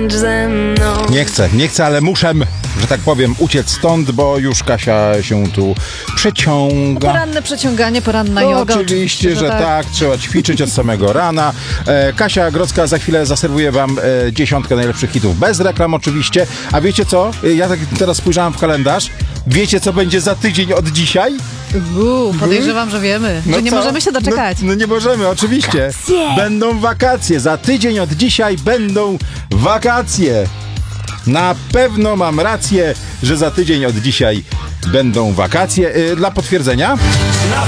tańcz ze mną. Nie chcę, ale muszę, że tak powiem, uciec stąd, bo już Kasia się tu przeciąga. Poranne przeciąganie, poranna joga. Oczywiście, że tak. Trzeba ćwiczyć od samego rana. Kasia Grodzka za chwilę zaserwuje wam 10 najlepszych hitów, bez reklam oczywiście. A wiecie co? Ja tak teraz spojrzałem w kalendarz. Wiecie, co będzie za tydzień od dzisiaj? Podejrzewam, że wiemy, że nie co? możemy się doczekać. No nie możemy, oczywiście. Będą wakacje. Za tydzień od dzisiaj będą wakacje. Na pewno mam rację, że za tydzień od dzisiaj będą wakacje. Dla potwierdzenia...